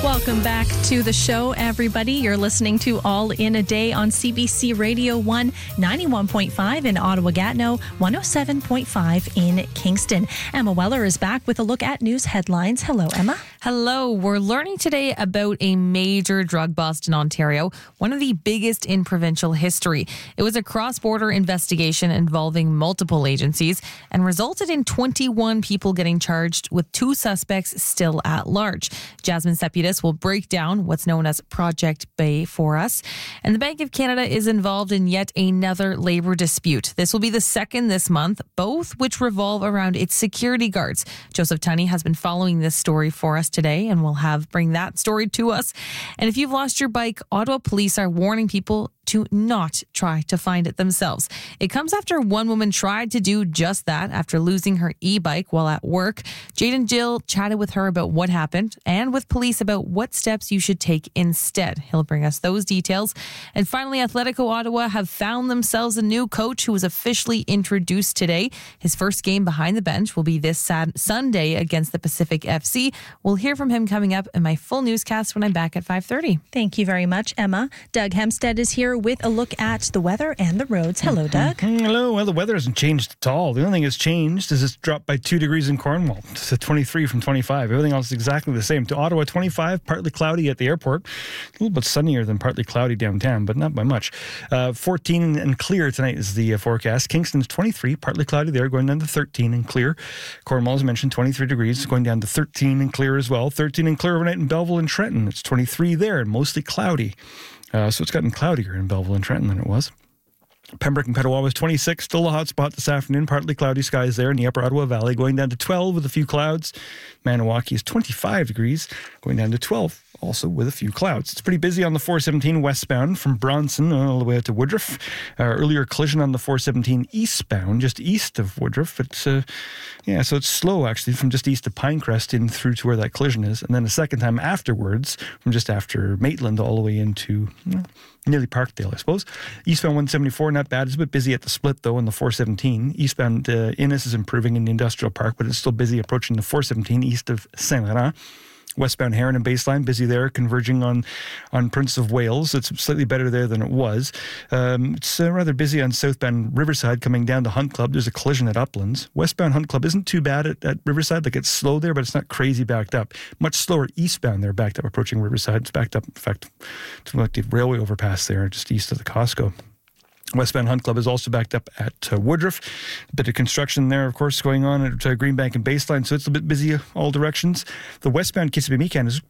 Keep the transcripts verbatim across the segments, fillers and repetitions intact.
Welcome back to the show, everybody. You're listening to All in a Day on C B C Radio one, ninety-one point five in Ottawa-Gatineau, one oh seven point five in Kingston. Emma Weller is back with a look at news headlines. Hello, Emma. Hello. We're learning today about a major drug bust in Ontario, one of the biggest in provincial history. It was a cross-border investigation involving multiple agencies and resulted in twenty-one people getting charged, with two suspects still at large. Jasmine Seputis will break down what's known as Project Bay for us. And the Bank of Canada is involved in yet another labour dispute. This will be the second this month, both which revolve around its security guards. Joseph Tunney has been following this story for us today, and we'll have bring that story to us. And if you've lost your bike, Ottawa police are warning people to not try to find it themselves. It comes after one woman tried to do just that after losing her e-bike while at work. Jade and Jill chatted with her about what happened and with police about what steps you should take instead. He'll bring us those details. And finally, Atletico Ottawa have found themselves a new coach who was officially introduced today. His first game behind the bench will be this sad Sunday against the Pacific F C. We'll hear from him coming up in my full newscast when I'm back at five thirty. Thank you very much, Emma. Doug Hempstead is here with a look at the weather and the roads. Hello, Doug. Hello. Well, the weather hasn't changed at all. The only thing that's changed is it's dropped by two degrees in Cornwall. It's a twenty-three from twenty-five. Everything else is exactly the same. To Ottawa, twenty-five, partly cloudy at the airport. A little bit sunnier than partly cloudy downtown, but not by much. Uh, fourteen and clear tonight is the uh, forecast. Kingston's twenty-three, partly cloudy there, going down to thirteen and clear. Cornwall, as mentioned, twenty-three degrees, going down to thirteen and clear as well. thirteen and clear overnight in Belleville and Trenton. It's twenty-three there and mostly cloudy. Uh, so it's gotten cloudier in Belleville and Trenton than it was. Pembroke and Petawawa was twenty-six, still a hot spot this afternoon. Partly cloudy skies there in the upper Ottawa Valley, going down to twelve with a few clouds. Maniwaki is twenty-five degrees, going down to twelve, also with a few clouds. It's pretty busy on the four seventeen westbound from Bronson all the way out to Woodruff. Uh, earlier collision on the four seventeen eastbound, just east of Woodruff. It's, uh, yeah, so it's slow actually from just east of Pinecrest in through to where that collision is. And then a second time afterwards, from just after Maitland all the way into well, nearly Parkdale, I suppose. Eastbound one seventy-four, not bad. It's a bit busy at the split, though, in the four seventeen. Eastbound uh, Innis is improving in the Industrial Park, but it's still busy approaching the four seventeen east of Saint-Laurent. Westbound Heron and Baseline, busy there, converging on, on Prince of Wales. It's slightly better there than it was. Um, it's uh, rather busy on southbound Riverside coming down to Hunt Club. There's a collision at Uplands. Westbound Hunt Club isn't too bad at, at Riverside. Like, it's slow there, but it's not crazy backed up. Much slower eastbound there, backed up, approaching Riverside. It's backed up, in fact, to like the railway overpass there, just east of the Costco. Westbound Hunt Club is also backed up at uh, Woodruff. A bit of construction there, of course, going on at uh, Greenbank and Baseline, so it's a bit busy all directions. The westbound Kissimmee-Meekan is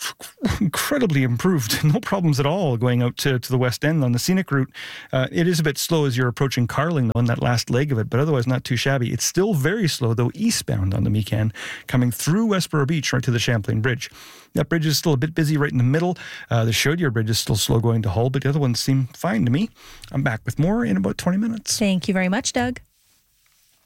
incredibly improved. No problems at all going out to, to the west end on the scenic route. Uh, it is a bit slow as you're approaching Carling, though, on that last leg of it, but otherwise not too shabby. It's still very slow, though, eastbound on the Meekan, coming through Westboro Beach right to the Champlain Bridge. That bridge is still a bit busy right in the middle. Uh, the Chaudière Bridge is still slow going to Hull, but the other ones seem fine to me. I'm back with more in about twenty minutes. Thank you very much, Doug.